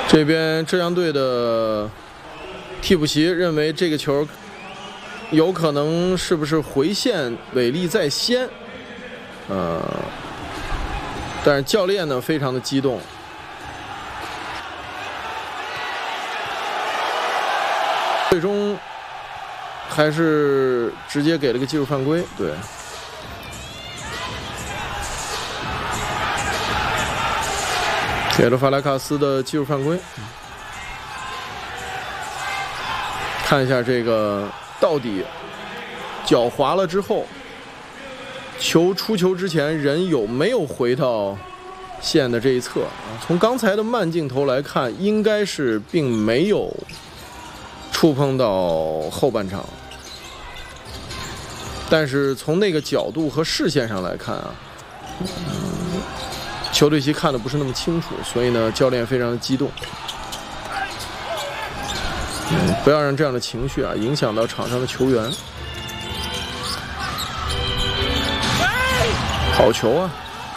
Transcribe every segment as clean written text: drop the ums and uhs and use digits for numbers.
这边浙江队的替补席认为这个球有可能是不是回线违例在先，但是教练呢非常的激动，最终还是直接给了个技术犯规。对，给了法莱卡斯的技术犯规。看一下这个到底脚滑了之后，球出球之前人有没有回到线的这一侧？从刚才的慢镜头来看，应该是并没有触碰到后半场，但是从那个角度和视线上来看啊，球队席看的不是那么清楚，所以呢，教练非常的激动。不要让这样的情绪啊影响到场上的球员。好球啊！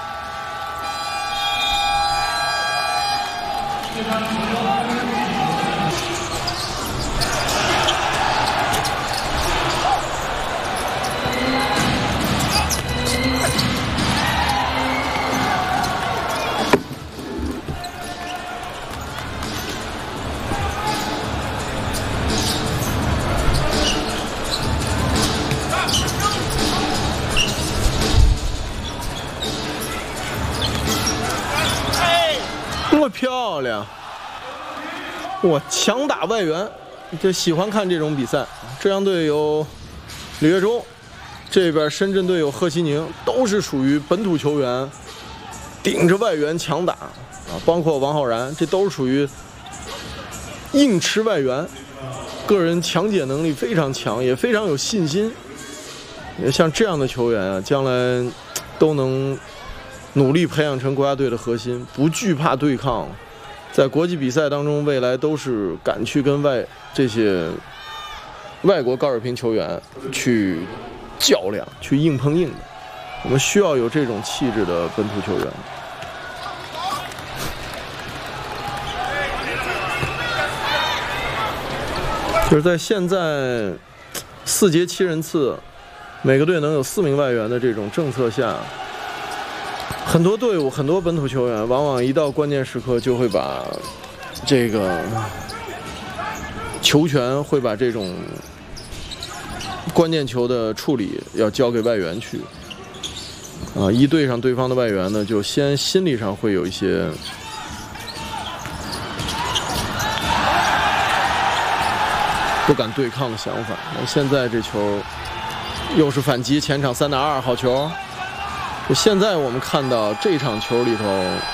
多漂亮！哇，强打外援，就喜欢看这种比赛。浙江队有李月洲，这边深圳队有贺西宁，都是属于本土球员，顶着外援强打啊，包括王浩然，这都是属于硬吃外援，个人强解能力非常强，也非常有信心。像这样的球员啊，将来都能努力培养成国家队的核心，不惧怕对抗，在国际比赛当中，未来都是敢去跟这些外国高水平球员去较量、去硬碰硬的。我们需要有这种气质的本土球员。就是在现在4节7人次，每个队能有4名外援的这种政策下，很多队伍、很多本土球员，往往一到关键时刻就会把这个球权，会把这种关键球的处理要交给外援去。一对上对方的外援呢，就先心理上会有一些不敢对抗的想法。那现在这球又是反击，前场3打2，好球。现在我们看到这场球里头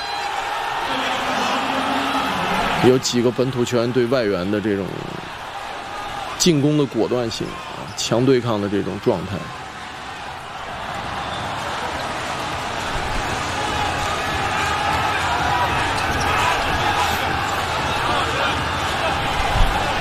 有几个本土球员对外援的这种进攻的果断性啊，强对抗的这种状态。